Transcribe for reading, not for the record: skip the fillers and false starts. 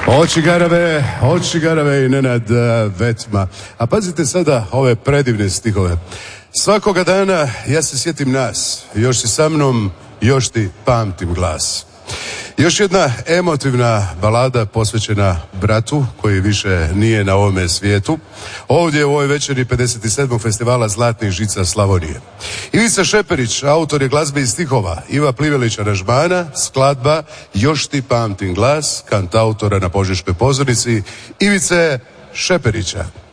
Oči garave i Nenad Vetma. A pazite sada ove predivne stihove. Svakoga dana ja se sjetim nas, još si sa mnom, još ti pamtim glas. Još jedna emotivna balada posvećena bratu koji više nije na ovome svijetu. Ovdje u ovoj večeri 57. festivala Zlatnih žica Slavonije. Ivica Šeperić, autor je glazbe i stihova. Iva Plivelić aranžmana, skladba Još ti pamtim glas, kantautora na Požeškoj pozornici Ivice Šeperića.